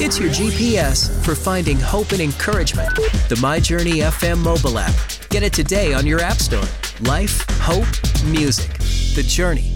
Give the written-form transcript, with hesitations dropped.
It's your GPS for finding hope and encouragement. The My Journey FM mobile app. Get it today on your app store. Life, hope, music. The Journey.